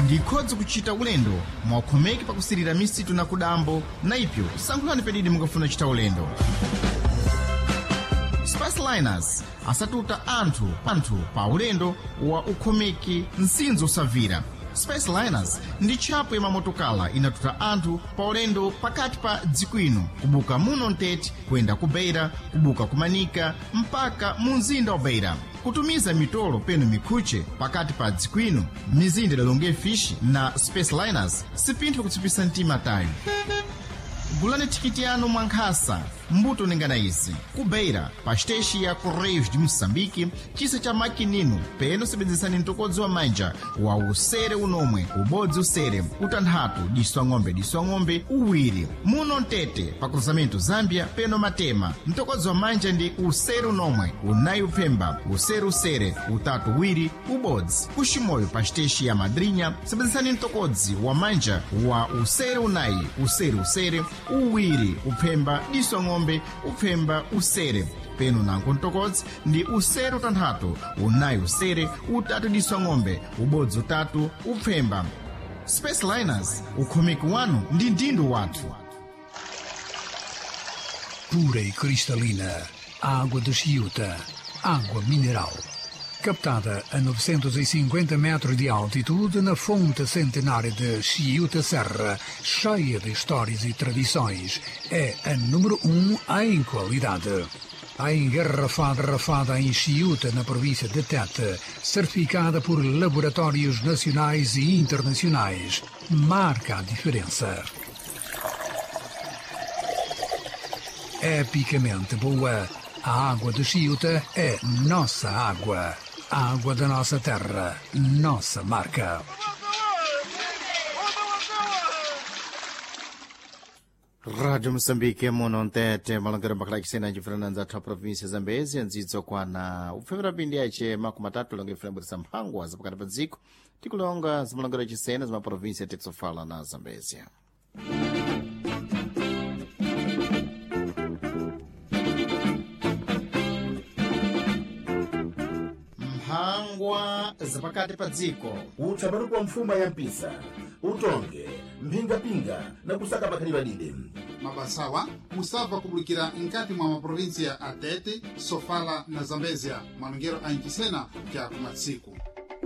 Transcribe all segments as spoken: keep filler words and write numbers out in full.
ndikhodza kuchita ulendo mwakhomeki pakusirira misitu na kudambo na ipyo sankhulani pedidi mukafuna kuchita ulendo. Spaceliners asatuta anthu anthu pa ulendo wa ukhomeki nsinzo usavira. Spaceliners ndi tchapo ya mamotokala inatuta anthu pa ulendo pakati pa dziko ino kubuka muno Ntete kwenda ku Beira, kubuka kumanika mpaka mu mzinda wa Beira, kutumiza mitolo peno mikhuche pakati pa dziko ino mizinda idalonge fishi na Spaceliners sipintho kutsipisa mtima tayo. Gulani tikiti yanu mwankhasa mbuto ningana izi ku Beira pa station ya Correios de Moçambique chisa cha makinino peno sebenzisani mtokodzi wa manja wa usere unomwe ubodzi usere utanthatu diswa ng'ombe diswa ng'ombe uwiri muno Ntete pa cruzamento Zambia peno Matema mtokodzi wa manja ndi usere unomwe unayi upemba usere usere utatu uwiri ubodzi kushimoyo pa station ya Madrinha sebenzisani mtokodzi wa manja wa usere unayi usere usere uwiri upemba diswa ng'ombe upemba usere peno nango mtokodzi ndi usere utanthatu unayi usere utatu diswa ng'ombe ubodzi utatu upemba. Spaceliners ukhomeki wanu ndi ndindo wathu. Pura e cristalina, água de Chiuta, água mineral. Captada a novecentos e cinquenta metros de altitude na fonte centenária de Chiuta Serra, cheia de histórias e tradições, é a número um em qualidade. A engarrafada rafada em Chiuta, na província de Tete, certificada por laboratórios nacionais e internacionais, marca a diferença. Epicamente boa, a água de Chiuta é nossa água. A água da nossa terra, nossa marca. Radio Moçambique muno Ntete malangiro mbakhala kisena njifuna nzathu provinsia Zambezi nzidzo kwana ufemera pindi yace makumi matatu longa ifuna mbutisa mphangwa zapakati pa dziko tikulonga zimalangiro cisena zima provinsia tetsofala na Zambezi. Mphangwa zapakati pa dziko uthabatu kwa mfuma ya mpisa utonge mpingapinga na kusaka makhalidwe dide mabasawa musava kubulikira nkati mwa maprovinsia a Tete, Sofala na Zambezia malungero a nkisena kya kumatsiku.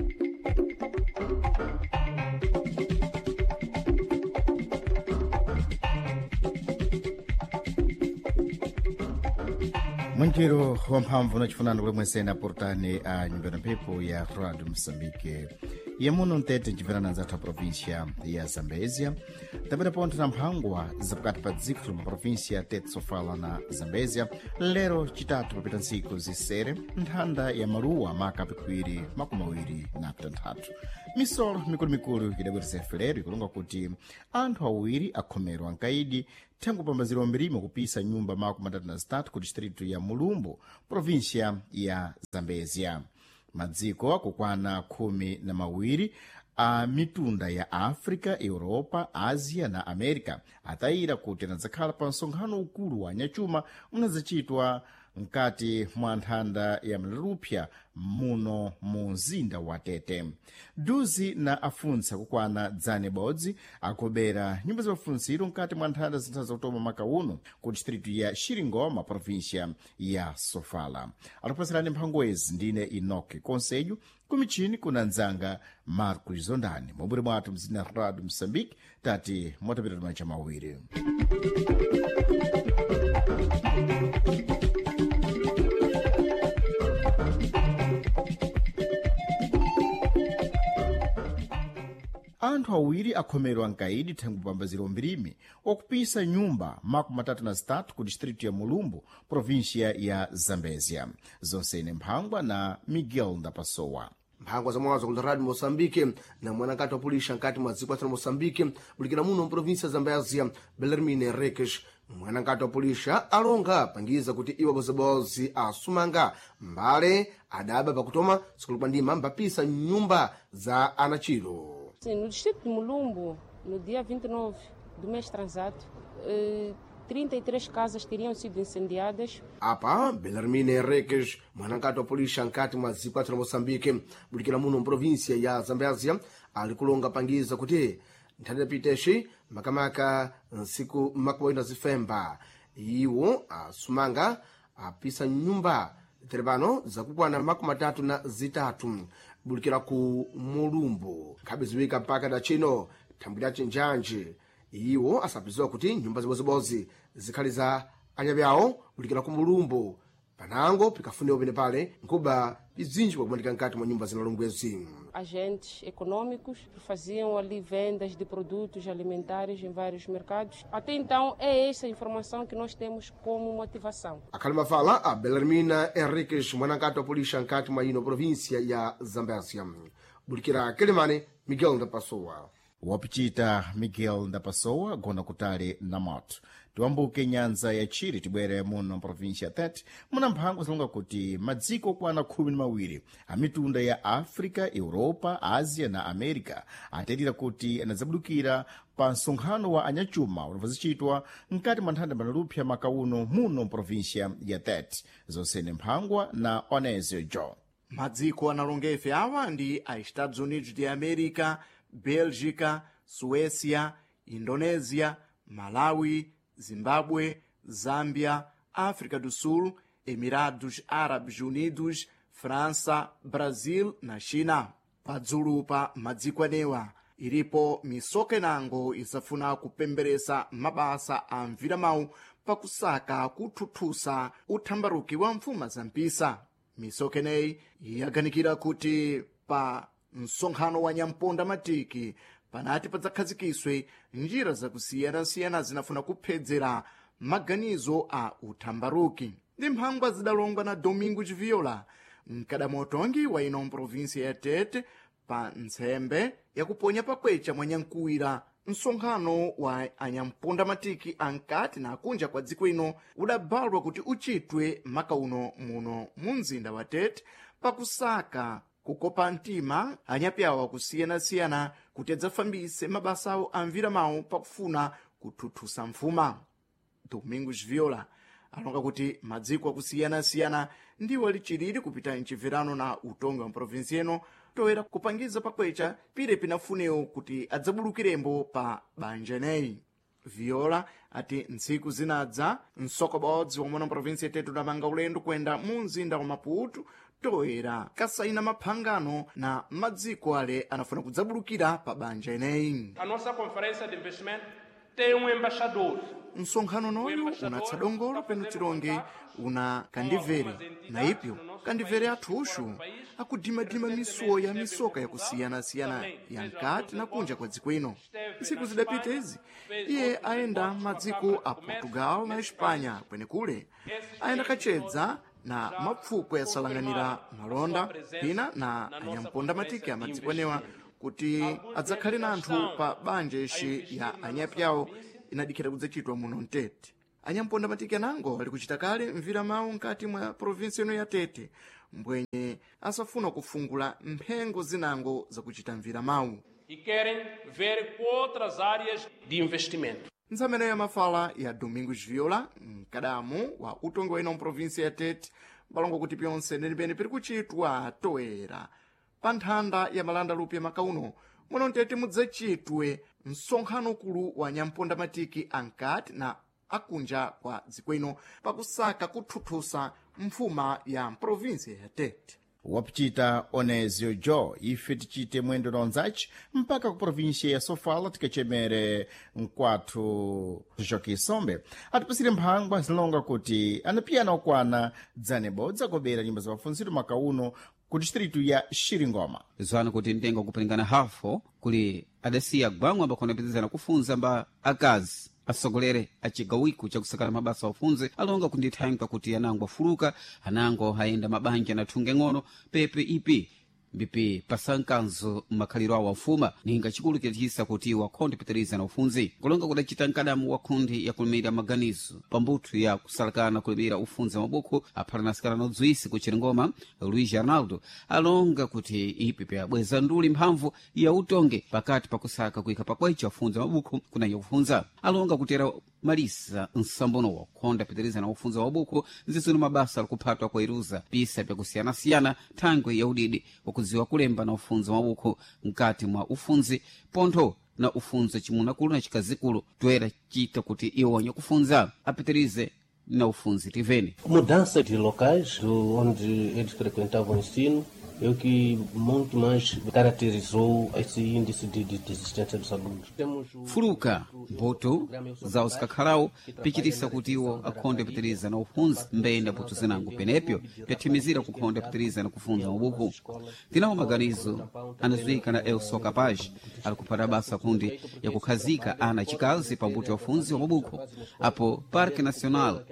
Mwanjiro wa mphamvu na chifunano kule mwesena portani a nyumbani mpepo ya Radio Moçambique. Ya muno Ntete njimverana nzathu a província ya Zambezia. Também ponto na mphangwa zapakati pa dziko ma província Tete, Sofala na Zambezia. Lero chitatu papita ntsiku zisere nthanda ya maluwa maka pikwiri makumi mawiri na pitanthatu. Misolo mikulu-mikulu idabweretsa lero ikulonga kuti anthu awiri akhomerwa nkaidi thengo pambaziro mbirimo kupisa nyumba makumi matatu na zitatu ku distrito ya Mulumbu, província ya Zambezia. Madziko akukwana khumi na mawiri a mitunda ya África, Europa, Ásia na América atayira kuti anadzakhala pa nsonkhano ukulu wa nyachuma unadzachitwa mkati mwa nthanda ya Mlupya muno mu mzinda wa Tete. Duzi na afunsa kukwana dzane bodzi akobera nyumba za ufunsiro mkati mwa nthanda zintha za utoma makauno ku distrito ya Xiringoma, província ya Sofala. Alipasirani mphangwezi ndine Inoki Conselho kumichini kuna nzanga Marcos Zondani moburi mwatu mzina Radio Moçambique tati mwatapita tumancha mawiri. Anthu awiri akhomerwa nkaidi thengo pambaziro mbirimi okupisa nyumba makumi matatu na zitatu ku distrito ya Mulumbu, província ya Zambezia. Zonsene mphangwa na Miguel Ndapasowa. mphangwa zamwazo ku Radio Moçambique na mwanakati wa pulisha nkati mwa dziko la Moçambique bulikira muno província ya Zambezia Bellarmine Henriques mwanakati wa pulisha alonga pangiza kuti iwo bozibozi asumanga mbale adaba pakutoma sikulupa ndima mbapisa nyumba za anachiro. Sim, no distrito de Mulumbu, no dia vinte e nove do mês transato, eh, trinta e três casas teriam sido incendiadas. Apa, Bellarmine Henriques, mwanakati wa pulisha nkati mwa dziko la Moçambique bulikira muno província ya Zambezia ali kulonga pangiza kuti nthanda piteshi makamaka nsiku makuwaina zifemba iwo asumanga apisa nyumba terepano zakukwana makumi atatu na zitatu bulikira ku mulumbu nkhabe ziwika mpaka dachino thambwira yace njanji iwo asapiziwa kuti nyumba zibozibozi zikhali za anyapyawo bulikira ku mulumbu panango pikafuniwa pene pale nkuba izinji pakumanika nkati mwa nyumba zinalongwezi. Agentes econômicos faziam ali vendas de produtos alimentares em vários mercados. Até então é essa informação que nós temos como motivação. Akhali mafala a Belarmina Henriques mwanakati wa polisi nkati mwa ino província ya Zambésia. Bulikira Kelemane Miguel da Pessoa. Wapichita Miguel da Pessoa gona kutale na moto. Tiwambuke nyanza ya chiri tibwere muno província ya Tete muna mphango zilonga kuti madziko kwana khumi na mawiri amitunda ya África, Europa, Ásia na América atalira kuti anadzabudukira pa nsonkhano wa anyachuma unafazichitwa nkati mwa nthanda manalupya makauno muno província ya Tete zonsene mphangwa na Onesio Jo. Madziko analongefe awa ndi a Estados Unidos de América, Bélgica, Suécia, Indonésia, Malawi, Zimbábue, Zâmbia, África do Sul, Emirados Árabes Unidos, França, Brasil na China. Padzulu pa madziko anewa ilipo misoka inango isafuna kupemberesa mabasa a mviramawu pakusaka kuthuthusa uthambaruki wa mfuma zampisa. Misoka ineyi yaganikira kuti pa msonkhano wa nyamponda matiki panati padzakhazikiswe njira zakusiyana-siyana zinafuna kuphedzera maganizo a uthambaruki. Ndi mphangwa zidalongwa na Domingo de Viola mkadamotongi wa ino província ya Tete pa ntsembe yakuponya pakwecha mwanyankuwira msonkhano wa anyamponda matiki ankati na akunja kwa dziko ino udabalwa kuti uchitwe makauno muno mu mzinda wa Tete pakusaka kukopa mtima anyapyawa kusiyana-siyana kuti adzafambise mabasa awo amviramawu pakufuna kuthuthusa mfuma. Domingos Viola alonga kuti madziko akusiyana-siyana ndiwo lichiriri kupita mchibverano na utongi wa provinsi ino toera kupangiza pakwecha pire pinafunewo kuti adzabulukirembo pa banja ineyi. Viola ati ntsiku zinadza msokobodzi womwe na provinsi ya Tete udamanga ulendo kwenda mu mzinda wa Maputo toera kasaina maphangano na madziko ale anafuna kudzabulukira pa banja ineyi. A nossa conferência de investimento tem um embaixador. Msonkhano noyu unatsa dongolo penu tilonge una kandivere na ipyo kandivere athushu akudimadima misuwo ya misoka yakusiyana-siyana ya nkati na kunja kwa dziko ino. Ntsiku zidapita izi iye ayenda madziko a Portugal na Espanha kwenekule ayenda kachedza na mapfuko yasalanganira malonda pina na anyamponda matiki a madziko anewa kuti adzakhale na anthu pa banja ishi ya anyapyawo inadikira kudzachitwa muno mtete. Anyamponda matiki anango ali kuchita kale mviramawu nkati mwa provinsi ino ya Tete mbwenye asafuna kufungula mphengo zinango zakuchita mviramawu e querem ver outras áreas de investimento. Nzamene ya mafala ya Domingos Viola mkadamu wa utongi wa ino provinsi ya Tete balongo kuti pyonse nilipene piri kuchitwa toera pa nthanda ya malanda lupya makauno muno mtete mudzachitwe msonkhano ukulu wa nyamponda matiki ankati na akunja kwa dziko ino pakusaka kuthuthusa mfuma ya provinsi ya Tete. Wapichita Onesio Jo ife tichite mwendo nonzachi mpaka ku província ya Sofala tikachemere nkwathu Joaquim Sombe atipasire mphangwa zilonga kuti anapiyana okwana dzanebo dzakobera nyumba za mafunziro makauno ku distritu ya Xiringoma. Zwana kuti mtengo kupulingana hafo kuli adasiya gwamwe ambakonapitizana kufunza mba akazi asogolere achigawiko chakusakala mabasa ofunze alonga kundithanka kuti anango afuluka anango ayenda mabanja na thunge ng'ono pepe ipi mbipi pasankanzo makhaliro awo afuma ninga chikulu kitachisa kuti wakhondi pitiriza na ufunzi kulonga kudachita nkadamu wakhondi ya kulimira maganizo pambuto ya kusalakana kulimira ufunzi mabuku aphala nasikala nodzwisi ku Xiringoma. Luiz Arnaldo alonga kuti ipi pyabweza nduli mphamvu ya utonge pakati pakusaka kuika pakwecha ufunzi mabuku kuna ya ufunza alonga kutera malisa nsambono wakhonda pitiriza na ufunzi wa buku nzizino mabasa alikuphatwa kwa iruza pisa pyakusiyana-siyana thangwe ya udidi wakudziwa kulemba na ufunzi wa buku mkati mwa ufunzi pontho na ufunzi chimunakulu na chikazikulu toera chita kuti iwo wanya kufunza apitirize na ufunzi tiveni. Mudança de locais onde eles frequentavam o ensino é o que muito mais caracterizou esse índice de, de desistência dos alunos. Temos fuluka mboto zawo zikakhalao pichitisa kuti iwo akhonde pitiriza na ufunzi mbenda putu zinango penepyo pyathimizira kukhonda pitiriza na kufunza mabuku. Tinawo maganizo anazwika na Elso Capaz alikupata basa kundi ya kukhazika ana chikazi pa mbuto ya ufunzi wa mabuku apo Parque Nacional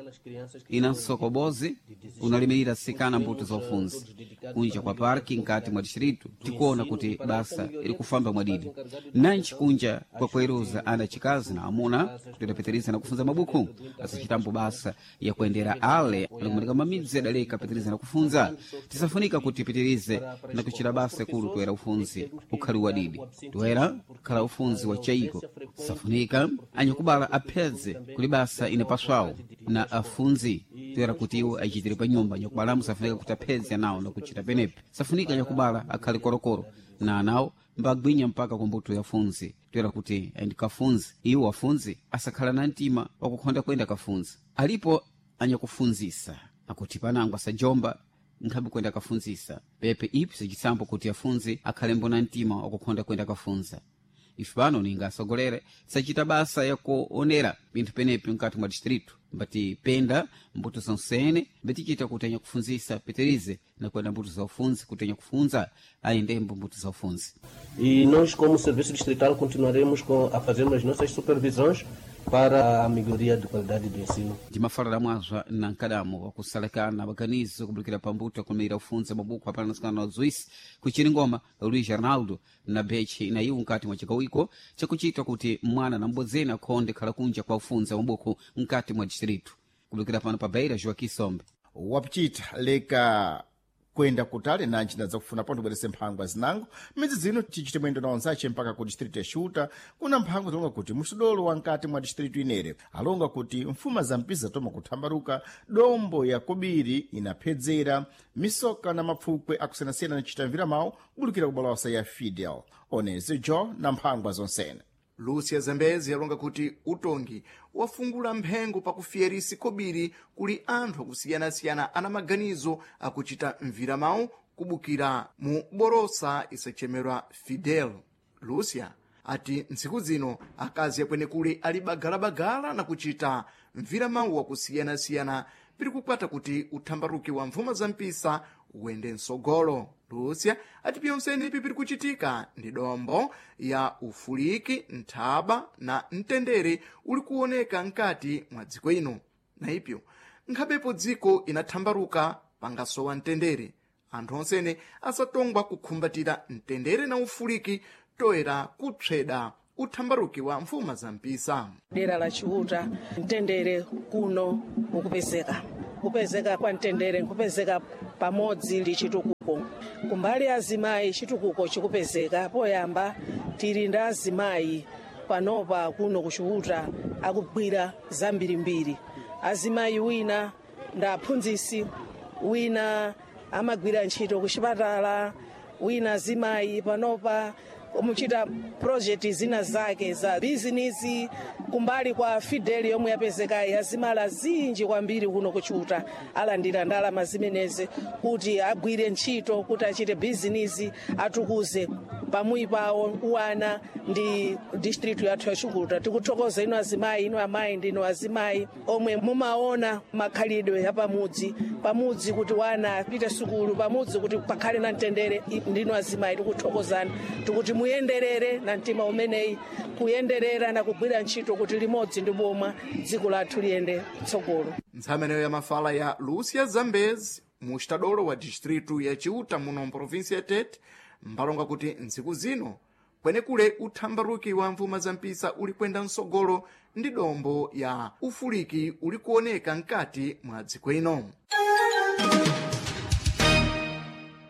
inansokobozi unalimirira sikana mbuto za ufunzi kunja kwa parki nkati mwa distritu tikuona kuti basa ili kufamba mwadidi nanchi kunja kwa kweruza ana chikazi na amuna tutapitiriza na kufunza mabuku asichitambo basa ya kuendera ale likumulika mamidzi adaleka pitiriza na kufunza tisafunika kuti pitirize na kuchira basa kulu tuera ufunzi ukhali wadidi tuera khala ufunzi wa chaiko safunika anyakubala aphedze kuli basa inepaswawo na afunzi tuera kuti iwo achitire pa nyumba nyakubalamu safunika kuti aphedze nawo na kuchita penepe safunika nyakubala akhali korokoro na anawo mbagwinya mpaka kumbuto ya funzi tuera kuti andikafunzi iwo wafunzi asakhala na mtima wakukhonda kwenda kafunzi alipo anyakufunzisa akuti panango asajomba nkhabi kwenda kafunzisa pepe ipi sichisambo kuti afunzi akhalembo na mtima wakukhonda kwenda kafunza ife pano ninga asogolere sachita basa ya kuonera binthu penepi mkati mwa distritu mbati penda mbuto zonsene betichita kuti anya kufunzisa pitirize na kwenda mbuto za ufunzi kuti anya kufunza aendembo mbuto za ufunzi. E nós como serviço distrital continuaremos com, a fazer as nossas supervisões para a melhoria de qualidade do ensino. Timafala mwazwa na nkadamu wa kusalekana baganizo kubulikira pambuto kumira ufunzi mabuku hapana nasikana na Zuisi kuchiri ngoma Luis Arnaldo na bechi na iwu nkati mwa chikawiko cha kuchita kuti mwana na mbozena konde khala kunja kwa ufunzi mabuku nkati mwa distritu kubulikira pano pa Beira Joaquim Sombe wapichita leka kwenda kutale na nchina za kufuna ponto bwerese mphangwa zinango midzi zino tichite mwendo na onsache mpaka ku district ya Shuta kuna mphangwa zilonga kuti msudolo wankati mwa district inere alonga kuti mfuma za mpiza toma kuthambaruka dombo ya Kobiri inaphedzera misoka na mapfukwe akusenasena na chitamvira mawu bulukira kubalawasa ya Fidel oneze jo na mphangwa zonsene. Lúcia Zambezi yalonga kuti utongi wafungula mphengo pakufiyerisi Kobiri kuli anthu akusiyana-siyana ana maganizo akuchita mvira mawu kubukira mu borosa isachemerwa Fidel. Lúcia ati ntsiku zino akazi yakwene kuli ali bagala-bagala na kuchita mvira mawu wakusiyana-siyana piri kukwata kuti uthambaruki wa mfuma za mpisa uwende nsogolo. Lúcia ati pyonsene ipi piri kuchitika ndi dombo ya ufuliki nthaba na mtendere uli kuoneka nkati mwa dziko ino na ipyo nkhabepo dziko inathambaruka pangasowa mtendere anthu onsene asatongwa kukhumbatira mtendere na ufuliki toera kupseda uthambaruki wa mfuma za mpisa. Dera la Chiuta mtendere kuno ukupezeka kupezeka kwa mtendere nkupezeka pamodzi li chitukuko kumbali azimayi chitukuko chikupezeka poyamba tili ndi azimayi panopa kuno kuchiuta akugwira zambirimbiri azimayi wina ndaphunzisi wina amagwira ntchito kuchipatala wina azimayi panopa muchita project zina zake za bizinesi kumbali kwa Fidel yomwe yapezekayi azimala zinji kwambiri kuno kuchiuta alandira ndalama zimenezi kuti agwire ntchito kuti achite bizinesi atukuze pamwi pawo uwana ndi district yathu ya Chiuta. Tikuthokoza ino azimayi ino amayi ndino azimayi omwe mumaona makhalidwe ya pamudzi pamudzi kuti wana apite sukulu pamudzi kuti pakhale na mtendere ndino azimayi tikuthokozani tikuti muyenderere na mtima umeneyi kuyenderera na kugwira ntchito kuti limodzi ndi bomwe dziko lathu liyende tsogolo. Ntsameneyo ya mafala ya Lúcia Zambezi mu estadolo wa distritu ya Chiuta muno mprovinsi ya Tete mbalonga kuti ntsiku zino kwenekule uthambaruki wa mfuma za mpisa uli kwenda nsogolo ndi dombo ya ufuliki uli kuoneka nkati mwa dziko ino.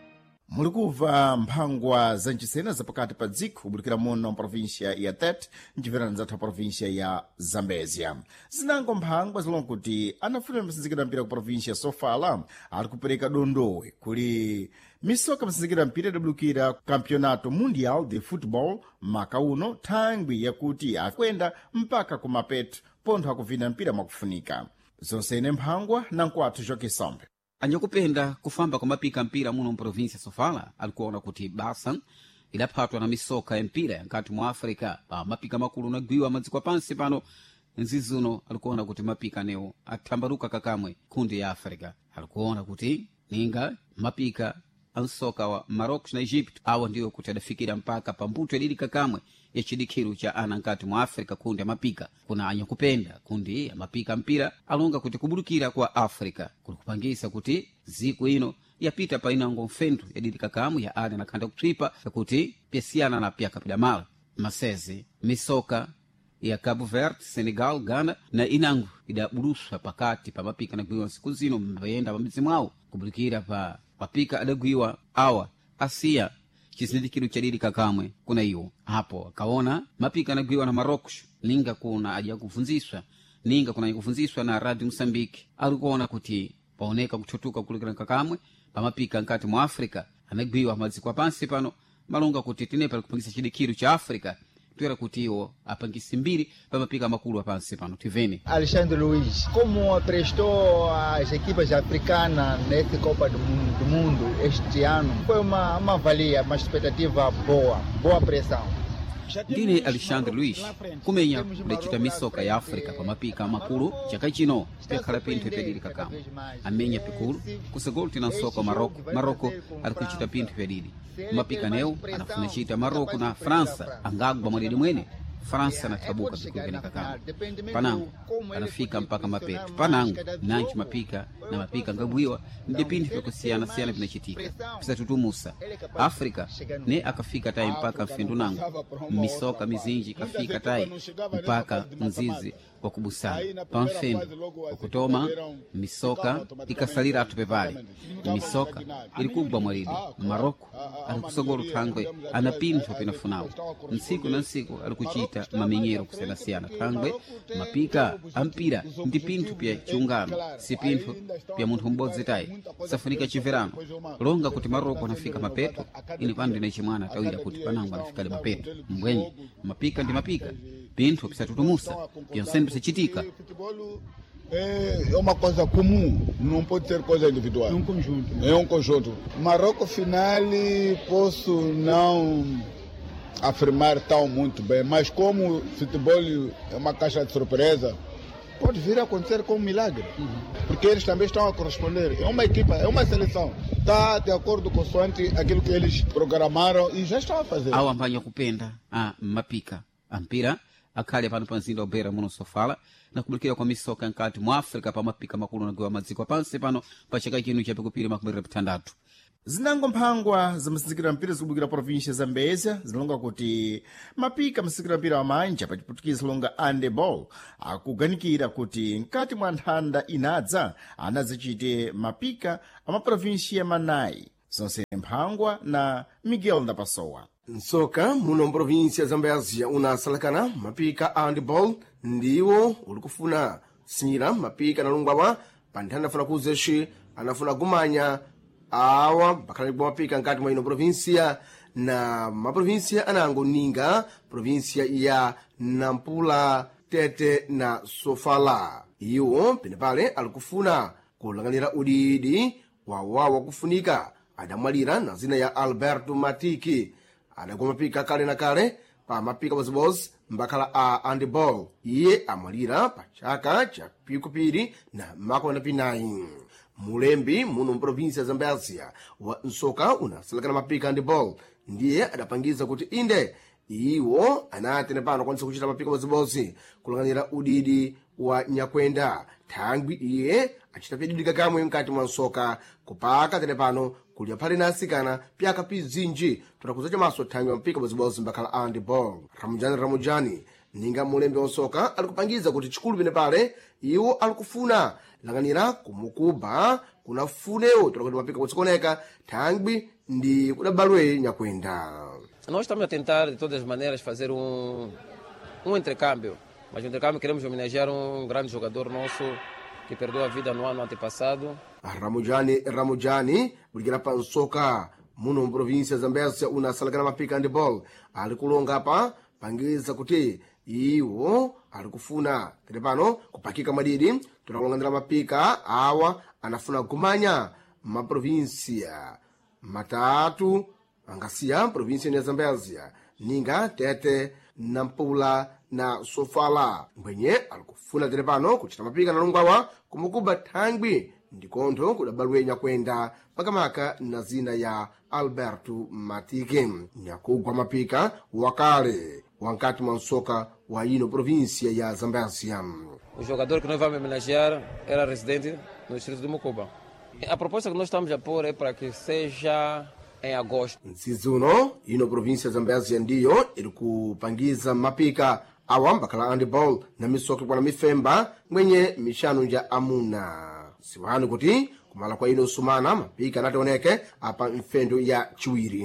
muli kuva mphangwa za ncisena zapakati pa dziko kubulikira muno mprovinsia ya Tete ncimverana nzathu a provinsia ya Zambezia. Zinango mphangwa zilonga kuti anafunira masinzikira mpira ku provinsia Sofala ali kupereka dondowe kuli misoka masinzikira mpira idabulukira campeonato mundial de futebol maka uno thangwi yakuti akwenda mpaka kumapeto pontho akuvina mpira mwakufunika. Zonse ine mphangwa na nkwathu Joque Sombe anyakupenda kufamba kwa mapika mpira muno mprovinsia Sofala alikuona kuti basa idaphatwa na misoka ya mpira yankati mwa Afrika pa mapika makulu nagwiwa madziko apansi pano. Nzizuno alikuona kuti mapika neo athambaruka kakamwe kundi ya Afrika. Alikuona kuti ninga mapika ansoka wa Marocos na Egypt awa ndiyo kuti adafikira mpaka pambuto yadidi kakamwe ya chidikhiru cha ana nkati mwa Afrika kundi ya mapika. Kuna anyakupenda kundi ya mapika mpira alonga kuti kubulukira kwa Afrika kuli kupangisa kuti ziku ino yapita pa inango mfendu yadidi kakamwe ya ana nakhanda kutripa kuti pyasiyana na pyakapidamala masezi misoka ya Cabo Verde, Senegal, Ghana na inango idabuluswa pakati pa mapika nagwiwa nsiku zino mbayenda pamidzi mwawo kubulukira pa mapika adagwiwa awa asiya chizindikiru chadidi kakamwe kuna iyo hapo akaona mapika anagwiwa na Marocos ninga kuna aja kufunziswa ninga kuna kufunziswa na Radio Mozambique alikuona kuti paoneka kuchotuka kulikira kakamwe pa mapika nkati mwa Afrika anagwiwa madziko apansi pano malonga kuti tinepa likupangisa chidikiru cha Afrika tuera kuti iwo apangisi mbiri pa mapika makulu apansi pano tivene. Alexandre Luiz, como prestou as equipas africanas nessa Copa do Mundo, do Mundo este ano, foi uma, uma valia, uma expectativa boa, boa pressão. Ndine Alexandre Luiz kumenya kudachita misoka ya Afrika pa mapika makulu chaka chino pyakhala pinthu pyadidi kakamwe amenya pikulu kusegolo tina soka Maroko Maroko alikuchita pinthu pyadidi mapika neo anafuna chita Maroko na Fransa angagwa mwadidi mwene Fransa na tabuka pikuvena kakamwe panango anafika mpaka mapeto panango nanchi mapika na mapika ngagwiwa ndi pinthu pyakusiyana siyana pinachitika pisatutumusa Afrika ne akafika tai mpaka mfendu nango misoka mizinji kafika tai mpaka mzizi wa kubusana pa mfendu ukutoma misoka ikasalira atu pepale misoka ilikugwa mwalidi Maroko alikusogolo thangwe ana pinthu pinafunawo nsiku na nsiku alikuchita mamenyero kusiyanasiyana thangwe mapika ampira ndi pinthu pya chiungano si pinthu pya munthu m'bodzi tayi safunika chiverano longa kuti Maroko anafika mapeto ini pano ndine chimwana tawira kuti panango anafikale mapeto mbwenye mapika ndi mapika pinthu pisatutumusa pyonse pisichitika. É uma coisa comum, não pode ser coisa individual. É um conjunto. É um conjunto. Marrocos final posso não afirmar tão muito bem, mas como o futebol é uma caixa de surpresa, pode vir a acontecer como um milagre. Uhum. Porque eles também estão a corresponder. É uma equipa, é uma seleção. Está de acordo com aquilo que eles programaram e já estão a fazer. Awa ambanha kupenda a mapika ampira akhale pano panzinda ubera muno Sofala na kubulikira kwa misoka nkati mwa Afrika pa mapika makulu nagwiwa madziko apansi pano pa chaka chino chapikupiri makumi atandatu. Zinango mphangwa za masinzikira mpira zikubukira provinsia Zambezia zinalonga kuti mapika masinzikira mpira wa manja pa chiputukizi longa handeball akuganikira kuti nkati mwa nthanda inadza anazichite mapika amaprovinsia manayi zonse mphangwa na Miguel da Pessoa. Nsoka muno mprovinsia Zambezia unasalakana mapika handball ndiwo ulikufuna sinyira mapika nalungwawa pa nthanda afuna kuzeshi anafuna kumanya awa bakhalanipo mapika nkati mwa ino provinsia na maprovinsia anango ninga provinsia ya Nampula, Tete na Sofala. Iwo penepale alikufuna kulanganira udidi wawawa kufunika adamwalira na zina ya Alberto Matiki adagwa mapika kale na kale pa mapika bozibozi mbakhala a handball iye amwalira pa chaka cha pikupiri na makumi na pinayi. Mulembi muno mprovinsia Zambezia wa nsoka unasalakana mapika handball ndiye adapangiza kuti inde iwo anatene pano kwanisa kuchita mapika bozibozi kulanganira udidi wa nyakwenda thangwi iye achita pyadidi kakamwe mkati mwa nsoka kupaka tene pano kulya phale na asikana pyaka pizinji tunakuza chamaso thangwi mapika bozibozi mbakhala handball. Ramujani Ramujani ninga mulembe onsoka ali kupangiza kuti chikulu pene pale iwo ali kufuna langanira kumukuba kuna funewo tolokati mapika kutsikoneka thangwi ndi kudabalwe nyakwenda. Nós estamos a tentar de todas as maneiras fazer um, um intercâmbio, mas o intercâmbio queremos homenagear um grande jogador nosso que perdeu a vida no ano antepassado. Ramujani Ramujani bulikira pa nsoka muno mu província Zambésia unasalakana mapika handball ali kulonga apa pangiza kuti iwo ali kufuna tete pano kupakika madidi tunakulonganira mapika awa anafuna kumanya maprovinsia matatu angasiya provinsia ya Zambésia ninga Tete, Nampula na Sofala mbwenye ali kufuna tete pano kuchita mapika na lungwawa kumukuba thangwi ndikontho kudabalwe nyakwenda makamaka na zina ya Alberto Matike nyakugwa mapika wakale wankati mwa nsoka wa ino província ya Zambésia. O jogador que nós vamos homenagear era residente no distrito de Mucuba. A proposta que nós estamos a pôr é para que seja em agosto. Nsizuno ino província ya Zambésia ndiyo ili kupangiza mapika awa mbakala handball na misoka kwa na mifemba mwenye mishanu ya amuna. Siwani kuti kumala kwa ino sumana mapika nationeke apa mfendo ya chiwiri.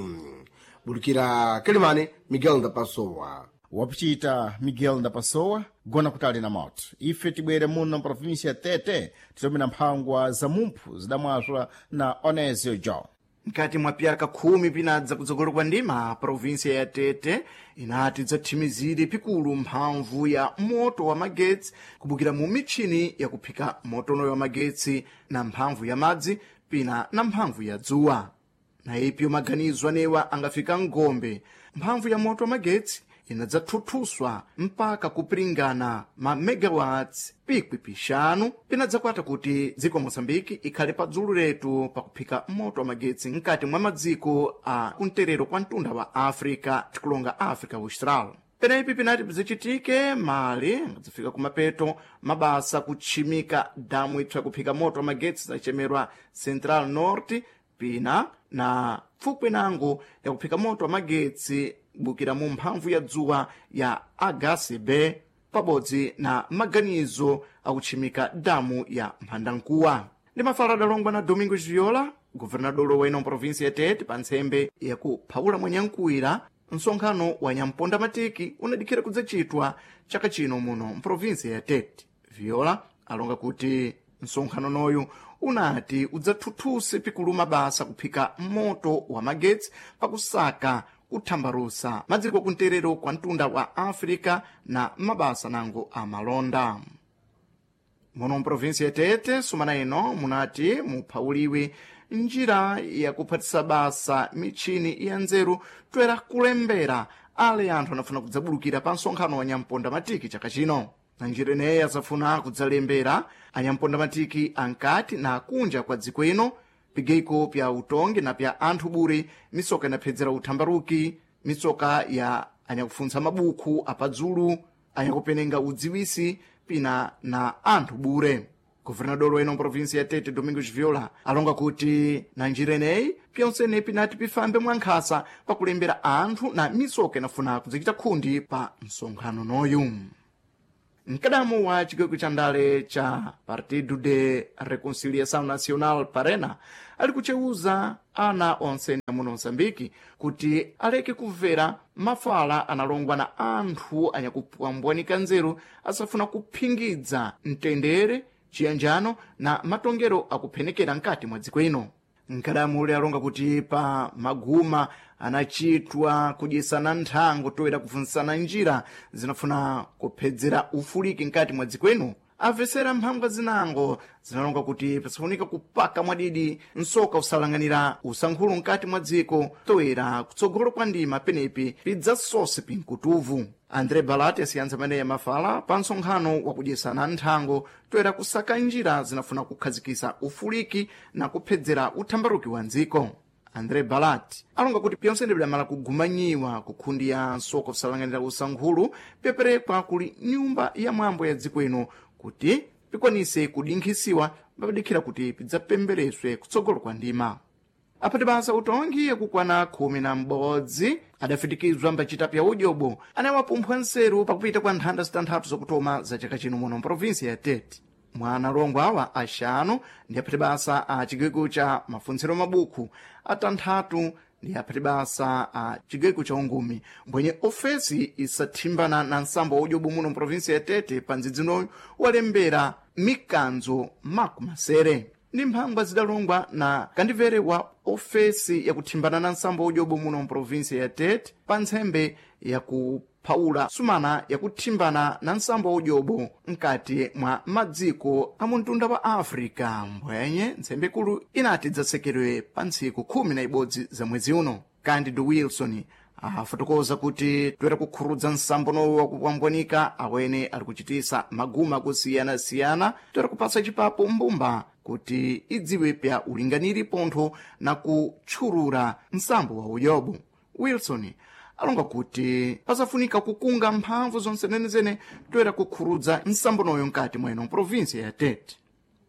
Bulikira Kilimani Miguel da Pessoa. Wapichita Miguel da Pessoa gona kutali na moto. Ife tibwere muno província Tete titomina mphangwa za mumphu zidamwazwa na Onesio Joe. Nkati mwa pyaka khumi pinadza kutsogolo kwa ndima provinsia ya Tete inati dzathimizire pikulu mphamvu ya moto wa magetsi kubukira mu michini ya kuphika motono wa magetsi na mphamvu ya madzi pina na mphamvu ya dzuwa. Na ipyo maganizwa newa angafika ngombe mphamvu ya moto wa magetsi inadzathuthuswa mpaka kupringana ma megawatts pikwi pixanu pinadzakwata kuti dziko Moçambique ikhale padzulu letu pakuphika moto wa magetsi nkati mwa madziko a kunterero kwa mtunda wa África tikulonga África Austral. Penaipi pinati bzichitike mali ngadzafika kumapeto mabasa kuchimika damu ipsa kuphika moto wa magetsi zachemerwa Central Norte pina na pfupwi nango ya kuphika moto wa magetsi bukira mu mphamvu ya dzuwa ya H C B pabodzi na maganizo akuchimika damu ya Mphandankuwa. Ndi mafala adalongwa na Domingos Viola, governador wa ino província ya Tete pa ntsembwe ya kuphawula mwa Nyankuwira, msonkhano wa Nyamponda Matiki unadikira kudzachitwa chaka chino muno mprovíncia ya Tete. Viola alonga kuti msonkhano noyu unati udzathuthuse pikulu mabasa kuphika moto wa magetsi pakusaka kuthambarusa madziko kunterero kwa mtunda wa África na mabasa nango amalonda. Muno mprovinsia ya Tete sumana ino munati muphawuliwe njira ya kuphatisa basa michini ya nzeru toera kulembera ale anthu anafuna kudzabulukira pa msonkhano wa Nyamponda Matiki chaka chino. Na njira ineyi azafuna kudzalembera anyamponda matiki ankati na kunja kwa dziko ino pigeiko pya utongi na pya anthu bure misoka inaphedzera uthambaruki misoka ya anyakufunsa mabuku apadzulu anyakupenenga udziwisi pina na anthu bure. Governador wa ino provinsia ya Tete Domingos Viola alonga kuti na njira ineyi pyonsene pinati pifambe mwankhasa pakulembera anthu na misoka inafuna kudzichita khundi pa msonkhano noyu. Mkadamu wa chigweko cha ndale cha Partido de Reconciliação Nacional Parena ali kucheuza ana onse muno Moçambique kuti aleke kumvera mafala analongwa na anthu anyakupwambwanika nzeru asafuna kuphingidza mtendere chiyanjano na matongero akuphenekera nkati mwa dziko ino. Mkadamu ule alonga kuti pa maguma anachitwa kudyesana nthango toera kufunsana njira zinafuna kuphedzera ufuliki nkati mwa dziko ino. Avesera mphambwa zinango zinalonga kuti pasafunika kupaka mwadidi nsoka usalanganira usankhulu nkati mwa dziko toera kutsogolo kwa ndima penepi pidzasose pinkutuvu. André Balati asiyanza maneya mafala pa nsonkhano wakudyesana nthango toera kusaka njira zinafuna kukhazikisa ufuliki na kuphedzera uthambaruki wa ndziko. André Balati alonga kuti pyonse ndibidamala kugumanyiwa kukhundi ya nsoka usalanganira usankhulu peperekwa kuli nyumba ya mwambo ya dziko ino kuti pikwanise kudinkhisiwa mbapadikhira kuti pidzapembereswe kutsogolo kwa ndima. aphati basa utongi yakukwana khumi na m'bodzi adafitikizwa mbacita pya udyobo anawapumphwa nseru pakupita kwa nthanda zitanthatu zokutoma za chaka chino muno mprovinsi ya Tete. Mwana alongo awa axanu ndi aphati basa a chigwiko cha mafuntsiro mabuku atanthatu ndi aphati basa a chigwiko cha ungumi mbwenye ofesi isathimbana na nsambo wa udyobo muno mprovinsi ya Tete pa ndzidzinoyu walembera mikanzo makumasere. Ndi mphangwa zidalongwa na kandivere wa ofesi yakuthimbana na nsambo wa udyobo muno mprovinsi ya Tete pa ntsembe yakuphawula sumana yakuthimbana na nsambo wa udyobo mkati mwa madziko a muntunda wa Africa mbwenye ntsembe ikulu inati dzasekedwe pa ntsiku khumi na ibodzi za mwezi uno. Candido Wilson afotokoza kuti toera kukhurudza nsambo nowo wakupambwanika awene ali kuchitisa maguma kusiyana-siyana toera kupasa chipapo mbumba kuti idziwe pya ulinganiri pontho na kutchulula nsambo wa udyobo. Wilson alonga kuti pasafunika kukunga mphamvu zonse zenezene toera kukhurudza nsambo noyo mkati mweno provinsi ya Tete.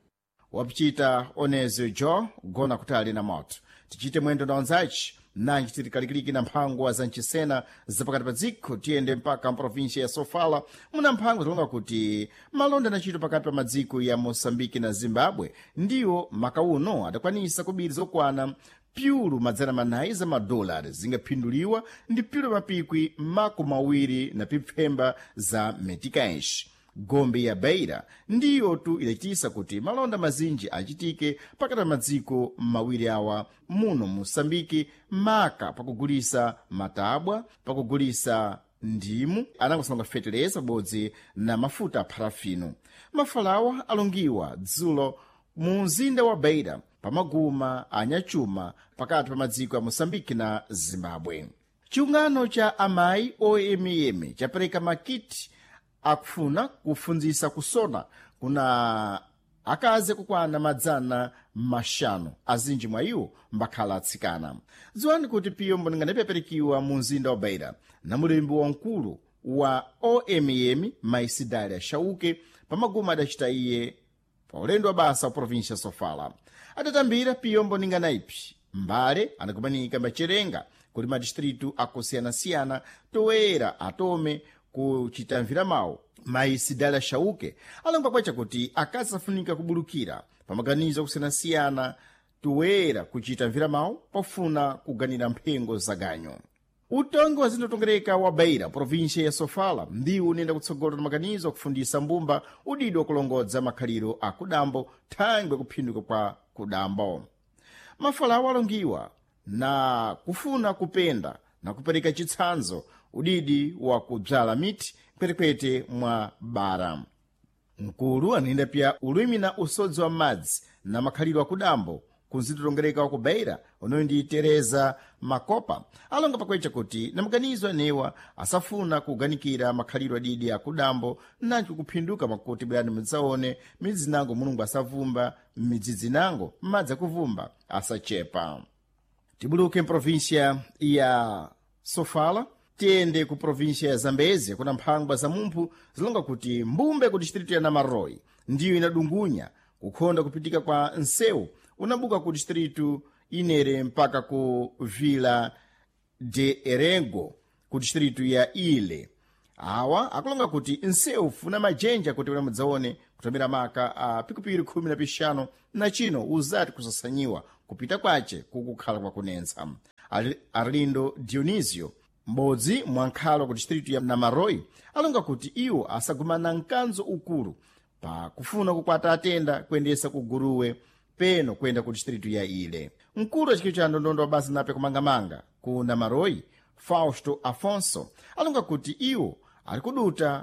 Wapichita Onezio Joe gona kuti ali na moto tichite mwendo na onzachi nanji titikalikiliki na mphangwa za nchisena zapakati pa dziko tiyende mpaka mprovinsia ya Sofala muna mphangwa zilonga kuti malonda na chito pakati pa madziko ya Mosambiki na Zimbabwe ndiwo makauno adakwanisa kubiri zokwana pyulu madzana manayi za madolari zingaphinduliwa ndi pyulu mapikwi makumi mawiri na pipfemba za meticais. Gombe ya Beira ndiyo tu idachitisa kuti malonda mazinji achitike pakati pa madziko mawiri awa muno Mosambiki maka pakugulisa matabwa pakugulisa ndimu anangosanonga feteleza bodzi na mafuta parafino. Mafalawa alongiwa dzulo mu mzinda wa Beira pamaguma anyachuma pakati pa madziko ya Mosambiki na Zimbabwe. Chiungano cha amayi O M M chapereka makiti akufuna kufunzisa kusona kuna akazi kukwana madzana mashanu azinji mwa iwo mbakhala atsikana. Dziwani kuti piyo mboningana ipaperikiwa mu mzinda wa Beira na mulembi wankulu wa O M M Maisidalia Shauke pamaguma adachita iye pa ulendo wa basa wa provinsia ya Sofala. Adatambira piyo mboningana ipi mbale anakumanika macherenga kuli madistritu akusiyana-siyana toera atome kuchita mvira mawu. Maisidalia Shauke alonga kwacha kuti akazi afunika kubulukira pamaganizo kusiyana-siyana toera kuchita mvira mawu pafuna kuganira mphengo za ganyo. Utongi wa zindotongereka wa Beira provinsia ya Sofala ndiwo unenda kutsogola na maganizo kufundisa mbumba udidi wa kulongodza makhaliro a kudambo thangwe kuphinduka kwa kudambo. Mafalawa alongiwa na kufuna kupenda na kupereka chitsanzo udidi wa kudzala miti kwetekwete mwa bara. Mkulu anenda pya ulimi na usodzi wa madzi na makhaliro a kudambo kunzitongereka wa ku Beira unoyo ndi Teresa Makopa alonga pakwecha kuti na maganizo anewa asafuna kuganikira makhaliro adidi a kudambo nanji kuphinduka makuti bwani mudzaone midzi nango mulungu asavumba midzidzi nango madzi akuvumba asachepa. Tibuluke mprovinsia ya Sofala tiyende ku provinsia ya Zambezia kuna mphangwa za mumphu zilonga kuti mbumbe ku distritu ya Namaroi ndiyo inadungunya kukhonda kupitika kwa nsewu unabuka ku distritu inere mpaka ku Vila de Erengo ku distritu ya Ile. Awa akulonga kuti nsewu funa majenja kuti wena mudzaone kutambira maka a pikupiri khumi na pishano na chino uzati kusasanyiwa kupita kwace kukukhala kwa kunensa. Arlindo Dionisio m'bodzi mwa nkhalo ku distritu ya Namaroi alonga kuti iwo asagumana mkanzo ukulu pa kufuna kukwata atenda kuyendesa ku Guruwe peno kwenda ku distritu ya Ile. Mkulu wa chikio cha ndondondo wa basi nape kumangamanga ku Namaroi Fausto Afonso alonga kuti iwo ali kuduta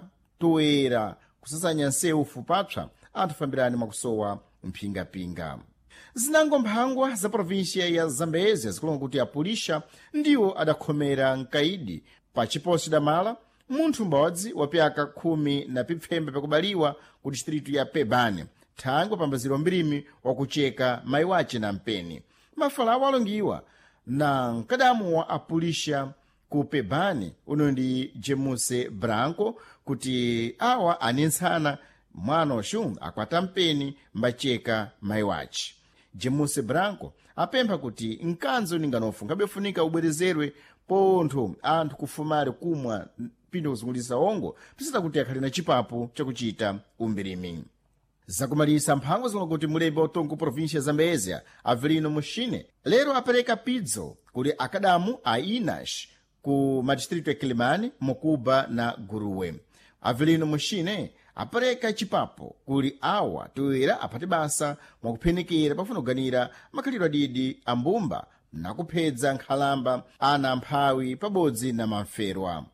toera kusasanya nsewu fupapsa antufambirani mwakusowa mpingapinga. Zinango mphangwa za provinsia ya Zambezia zikulonga kuti apulisha ndiwo adakhomera mkaidi pa chiposi damala munthu m'bodzi wa pyaka khumi na pipfembe pakubaliwa ku distritu ya Pebane thangwe pambaziro mbirimi wakucheka mayi wace na mpeni. Mafalawa alongiwa na mkadamu wa apulisha ku Pebane uno ndi Jemuse Branco kuti awa anintsana mwana oxu akwata mpeni mbacheka mayi wace. Jemuse Branco apempha kuti mkanzo ninganofu ngabefunika ubwerezerwe pontho anthu kufumale kumwa pindo kuzungulisa ongo pisita kuti akhali na chipapo chakuchita umbirimi. Zakumalisa mphango zikuno kuti mulembe wa utongo província ya Zambézia Avelino Mushine lero apereka pidzo kuli akadamu a Inas ku madistrito ya Kilimani, Mocuba na Guruwe. Avelino Mushine apereka chipapo kuli awa toera apate basa mwakuphenekera pafuna kuganira makhalidwe adidi ambumba na kuphedza nkhalamba ana amphawi pabodzi na mamferwa.